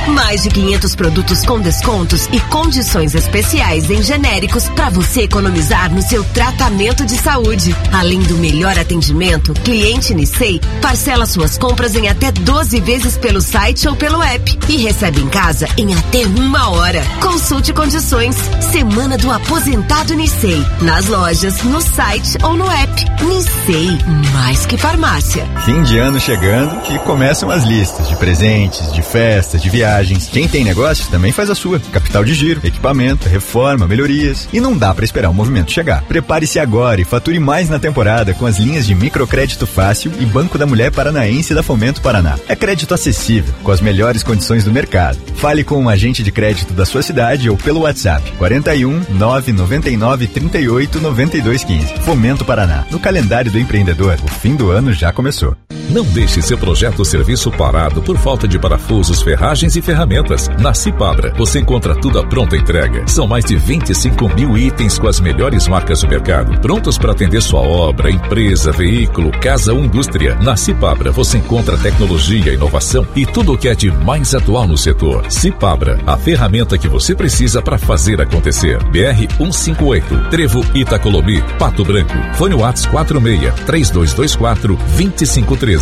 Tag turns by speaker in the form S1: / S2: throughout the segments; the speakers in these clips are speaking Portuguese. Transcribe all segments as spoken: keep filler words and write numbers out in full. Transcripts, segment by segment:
S1: Mais de quinhentos produtos com descontos e condições especiais em genéricos para você economizar no seu tratamento de saúde. Além do melhor atendimento, cliente Nissei parcela suas compras em até doze vezes pelo site ou pelo app e recebe em casa em até uma hora. Consulte condições. Semana do Aposentado Nissei. Nas lojas, no site ou no app. Nissei, mais que farmácia.
S2: Fim de ano chegando e começam as listas de presentes, de festas, de viagens. Quem tem negócio também faz a sua. Capital de giro, equipamento, reforma, melhorias. E não dá para esperar o movimento chegar. Prepare-se agora e fature mais na temporada com as linhas de microcrédito fácil e Banco da Mulher Paranaense da Fomento Paraná. É crédito acessível, com as melhores condições do mercado. Fale com um agente de crédito da sua cidade ou pelo WhatsApp quarenta e um, nove noventa e nove, trinta e oito, noventa e dois, quinze. Fomento Paraná. No calendário do empreendedor, o fim do ano já começou.
S3: Não deixe seu projeto ou serviço parado por falta de parafusos, ferragens e ferramentas. Na Cipabra, você encontra tudo à pronta entrega. São mais de vinte e cinco mil itens com as melhores marcas do mercado, prontos para atender sua obra, empresa, veículo, casa ou indústria. Na Cipabra, você encontra tecnologia, inovação e tudo o que é de mais atual no setor. Cipabra, a ferramenta que você precisa para fazer acontecer. B R cento e cinquenta e oito, Trevo Itacolomi, Pato Branco. Fone WhatsApp quatro seis, três dois dois quatro, dois cinco um três.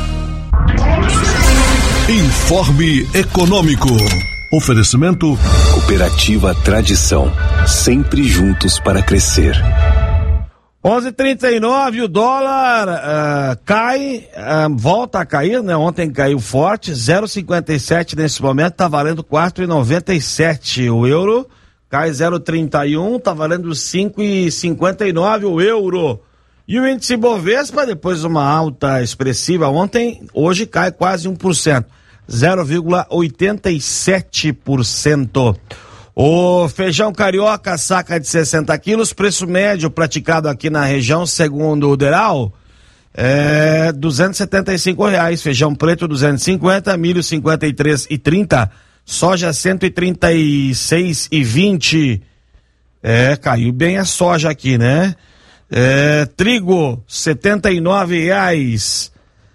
S4: Informe Econômico. Oferecimento
S5: Cooperativa Tradição, sempre juntos para crescer.
S6: onze e trinta e nove, o dólar uh, cai, uh, volta a cair, né? Ontem caiu forte, zero vírgula cinquenta e sete nesse momento, tá valendo quatro reais e noventa e sete. O euro cai zero vírgula trinta e um, tá valendo cinco reais e cinquenta e nove o euro. E o índice Bovespa, depois de uma alta expressiva ontem, hoje cai quase um por cento, zero vírgula oitenta e sete por cento. O feijão carioca, saca de sessenta quilos, preço médio praticado aqui na região, segundo o Deral, é duzentos e setenta e cinco reais. Feijão preto duzentos e cinquenta, milho cinquenta e três e trinta, soja cento e trinta e seis e vinte. É, caiu bem a soja aqui, né? É, trigo setenta e nove reais.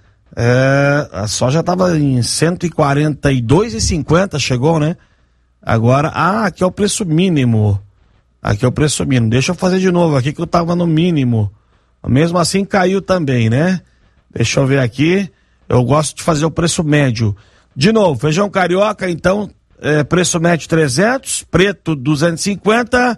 S6: É, a soja estava em cento e quarenta e dois e cinquenta, chegou, né? Agora, ah, aqui é o preço mínimo. Aqui é o preço mínimo. Deixa eu fazer de novo aqui que eu tava no mínimo. Mesmo assim caiu também, né? Deixa eu ver aqui. Eu gosto de fazer o preço médio. De novo, feijão carioca, então, é, preço médio trezentos, preto duzentos e cinquenta,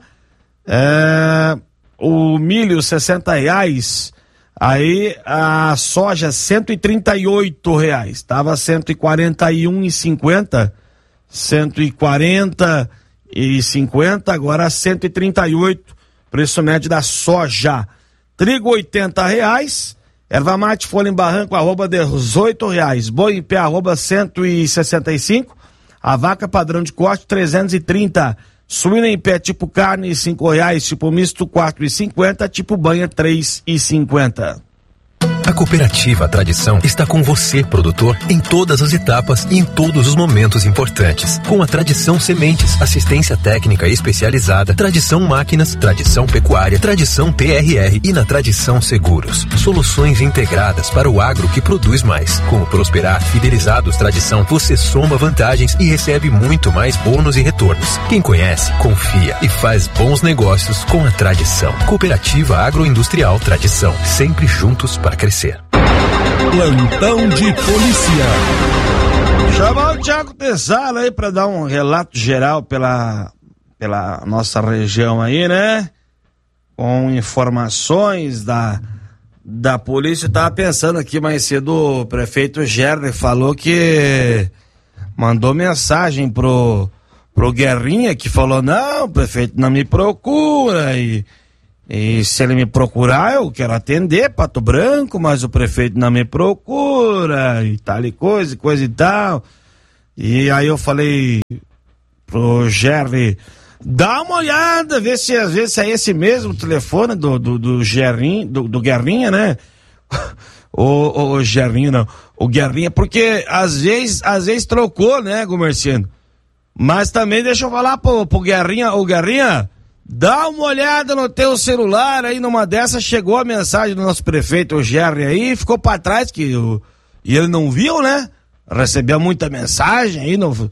S6: é, o milho sessenta reais, aí a soja cento e trinta e oito reais. Tava cento e quarenta e um e cinquenta. cento e quarenta e cinquenta, agora cento e trinta e oito, preço médio da soja. Trigo oitenta reais, erva mate folha em barranco arroba dezoito reais, boi em pé arroba cento e sessenta e cinco, a vaca padrão de corte trezentos e trinta, suína em pé tipo carne cinco reais, tipo misto quatro e cinquenta, tipo banha três e cinquenta.
S7: A Cooperativa Tradição está com você, produtor, em todas as etapas e em todos os momentos importantes. Com a Tradição Sementes, assistência técnica especializada, Tradição Máquinas, Tradição Pecuária, Tradição T R R e na Tradição Seguros. Soluções integradas para o agro que produz mais. Com o Prosperar Fidelizados Tradição, você soma vantagens e recebe muito mais bônus e retornos. Quem conhece, confia e faz bons negócios com a Tradição. Cooperativa Agroindustrial Tradição, sempre juntos para crescer.
S4: Plantão de polícia.
S6: Chamar o Thiago Tessala aí para dar um relato geral pela, pela nossa região aí, né? Com informações da, da polícia. Eu tava pensando aqui mais cedo, o prefeito Gerry falou que mandou mensagem pro, pro Guerrinha, que falou, não, o prefeito não me procura e... E se ele me procurar, eu quero atender Pato Branco, mas o prefeito não me procura, e tal e coisa, e coisa e tal. E aí eu falei pro Gerry, dá uma olhada, vê se às vezes é esse mesmo telefone do, do, do Gerrinho, do, do Guerrinha, né? o, o, o Gerrinho não, o Guerrinha, porque às vezes, às vezes trocou, né, Gomerciano? Mas também deixa eu falar pro, pro Guerrinha, o Guerrinha, dá uma olhada no teu celular aí, numa dessas chegou a mensagem do nosso prefeito, o Gerry aí, ficou pra trás, que o, e ele não viu, né? Recebeu muita mensagem aí, no,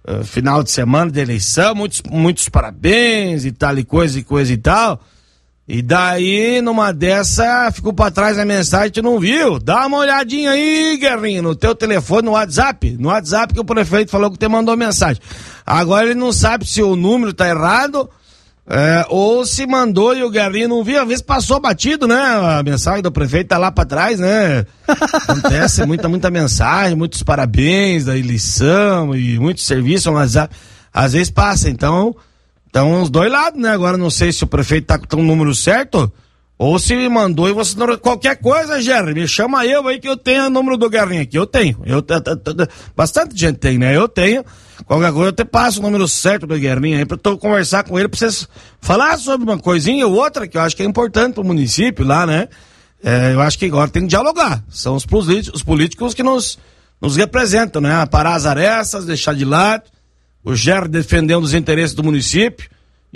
S6: uh, final de semana de eleição, muitos, muitos parabéns e tal e coisa e coisa e tal. E daí, numa dessa, ficou pra trás a mensagem, tu não viu? Dá uma olhadinha aí, Guerrinho, no teu telefone, no WhatsApp. No WhatsApp que o prefeito falou que te mandou mensagem. Agora ele não sabe se o número tá errado, é, ou se mandou e o Guerrinho não viu. Às vezes passou batido, né? A mensagem do prefeito tá lá pra trás, né? Acontece muita, muita mensagem, muitos parabéns da eleição e muito serviço no WhatsApp. Às vezes passa, então... Então, os dois lados, né? Agora não sei se o prefeito tá com o número certo ou se me mandou e você não... Qualquer coisa, Jerry, me chama eu aí que eu tenho o número do Guerrinho aqui. Eu tenho. Eu, t, t, t, bastante gente tem, né? Eu tenho. Qualquer coisa eu te passo o número certo do Guerrinho aí pra eu conversar com ele, pra vocês falar sobre uma coisinha ou outra que eu acho que é importante pro município lá, né? É, eu acho que agora tem que dialogar. São os políticos, os políticos que nos, nos representam, né? Parar as arestas, deixar de lado. O Guerra defendendo os interesses do município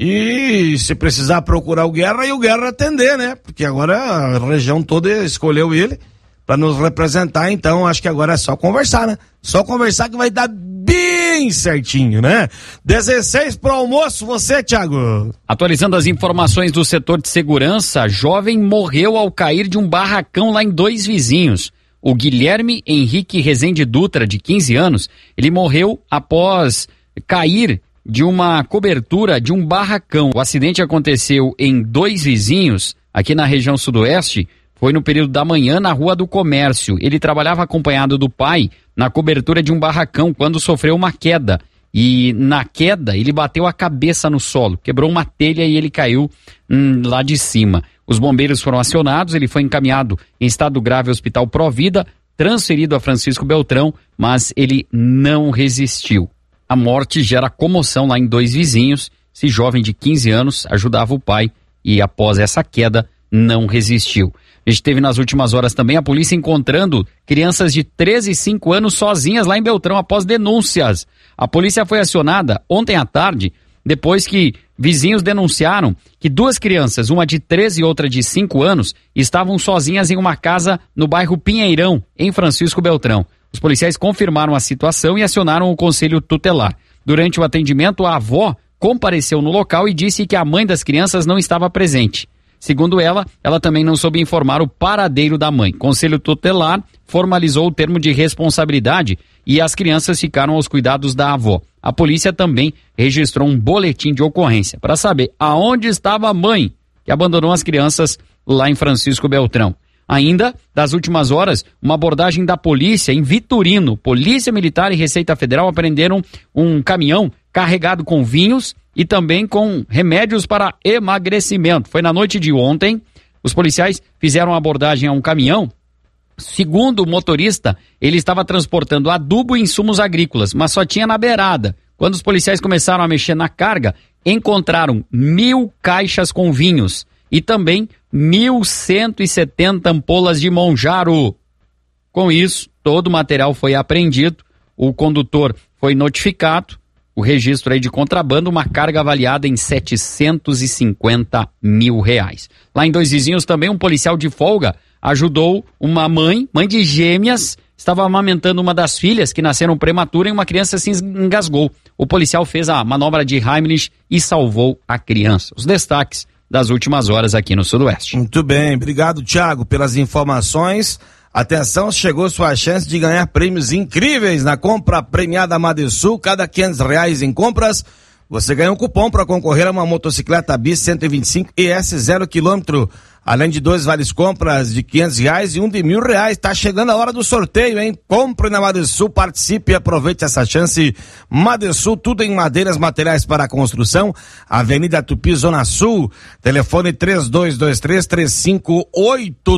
S6: e se precisar procurar o Guerra e o Guerra atender, né? Porque agora a região toda escolheu ele para nos representar, então acho que agora é só conversar, né? Só conversar que vai dar bem certinho, né? dezesseis pro almoço, você, Thiago.
S8: Atualizando as informações do setor de segurança, jovem morreu ao cair de um barracão lá em Dois Vizinhos. O Guilherme Henrique Rezende Dutra, de quinze anos, ele morreu após cair de uma cobertura de um barracão. O acidente aconteceu em Dois Vizinhos, aqui na região sudoeste, foi no período da manhã na Rua do Comércio. Ele trabalhava acompanhado do pai na cobertura de um barracão quando sofreu uma queda. E na queda ele bateu a cabeça no solo, quebrou uma telha e ele caiu hum, lá de cima. Os bombeiros foram acionados, ele foi encaminhado em estado grave ao Hospital Provida, transferido a Francisco Beltrão, mas ele não resistiu. A morte gera comoção lá em Dois Vizinhos. Esse jovem de quinze anos ajudava o pai e após essa queda não resistiu. A gente teve nas últimas horas também a polícia encontrando crianças de treze e cinco anos sozinhas lá em Beltrão após denúncias. A polícia foi acionada ontem à tarde depois que vizinhos denunciaram que duas crianças, uma de treze e outra de cinco anos, estavam sozinhas em uma casa no bairro Pinheirão, em Francisco Beltrão. Os policiais confirmaram a situação e acionaram o conselho tutelar. Durante o atendimento, a avó compareceu no local e disse que a mãe das crianças não estava presente. Segundo ela, ela também não soube informar o paradeiro da mãe. O conselho tutelar formalizou o termo de responsabilidade e as crianças ficaram aos cuidados da avó. A polícia também registrou um boletim de ocorrência para saber aonde estava a mãe que abandonou as crianças lá em Francisco Beltrão. Ainda, das últimas horas, uma abordagem da polícia em Vitorino. Polícia Militar e Receita Federal apreenderam um caminhão carregado com vinhos e também com remédios para emagrecimento. Foi na noite de ontem. Os policiais fizeram uma abordagem a um caminhão. Segundo o motorista, ele estava transportando adubo e insumos agrícolas, mas só tinha na beirada. Quando os policiais começaram a mexer na carga, encontraram mil caixas com vinhos e também mil cento e setenta ampolas de Monjaro. Com isso, todo o material foi apreendido, o condutor foi notificado, o registro aí de contrabando, uma carga avaliada em setecentos e cinquenta mil reais. Lá em Dois Vizinhos também um policial de folga ajudou uma mãe, mãe de gêmeas, estava amamentando uma das filhas que nasceram prematura e uma criança se engasgou. O policial fez a manobra de Heimlich e salvou a criança. Os destaques das últimas horas aqui no Sudoeste.
S6: Muito bem, obrigado, Thiago, pelas informações. Atenção, chegou sua chance de ganhar prêmios incríveis na compra premiada Madesul. Cada quinhentos reais em compras, você ganha um cupom para concorrer a uma motocicleta Bis cento e vinte e cinco E S zero quilômetro. Além de dois vales compras de quinhentos reais e um de mil reais. Tá chegando a hora do sorteio, hein? Compre na Madesul, participe e aproveite essa chance. Madesul, tudo em madeiras, materiais para construção. Avenida Tupi, Zona Sul. Telefone três dois dois três, três cinco oito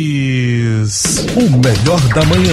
S6: dois.
S4: O melhor da manhã.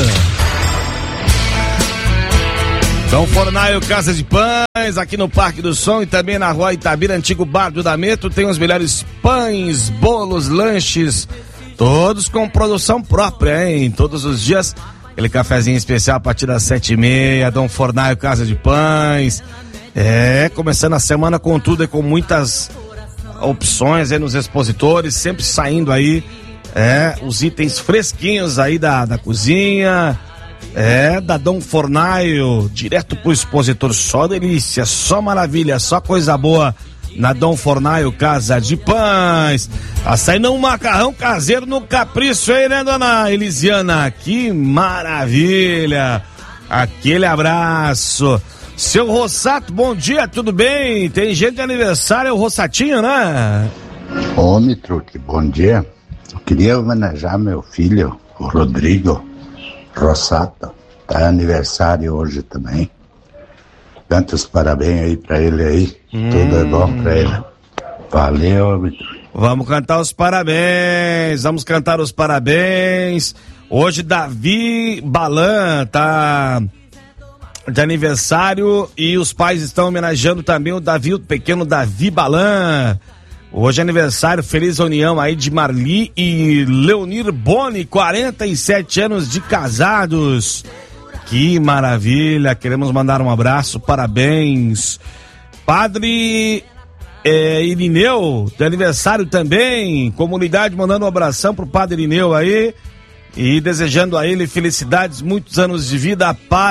S6: Dom Fornaio Casa de Pães, aqui no Parque do Som e também na Rua Itabira, antigo bar do Dameto, tem os melhores pães, bolos, lanches, todos com produção própria, hein? Todos os dias, aquele cafezinho especial a partir das sete e meia, Dom Fornaio Casa de Pães. É, começando a semana com tudo e com muitas opções aí nos expositores, sempre saindo aí, é, os itens fresquinhos aí da, da cozinha. É, da Dom Fornaio, direto pro expositor, só delícia, só maravilha, só coisa boa na Dom Fornaio Casa de Pães. Tá saindo um macarrão caseiro no capricho aí, né, dona Elisiana? Que maravilha! Aquele abraço. Seu Rossato, bom dia, tudo bem? Tem gente de aniversário, é o Rossatinho, né?
S9: Ô, Mitruque, bom dia. Eu queria homenagear meu filho, o Rodrigo Rossato. Tá aniversário hoje também. Tantos parabéns aí pra ele aí. Hum. Tudo é bom pra ele. Valeu, Mitruque.
S6: Vamos cantar os parabéns, vamos cantar os parabéns. Hoje Davi Balan tá de aniversário e os pais estão homenageando também o Davi, o pequeno Davi Balan. Hoje é aniversário, feliz união aí de Marli e Leonir Boni, quarenta e sete anos de casados. Que maravilha, queremos mandar um abraço, parabéns. Padre é, Irineu, de aniversário também, comunidade mandando um abração pro Padre Irineu aí. E desejando a ele felicidades, muitos anos de vida,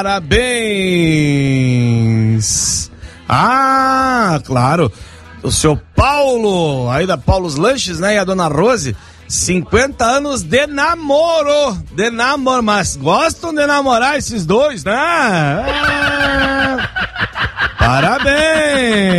S6: parabéns! Ah, claro, o seu Paulo, aí da Paulos Lanches, né, e a dona Rose, cinquenta anos de namoro, de namoro, mas gostam de namorar esses dois, né? Ah, parabéns!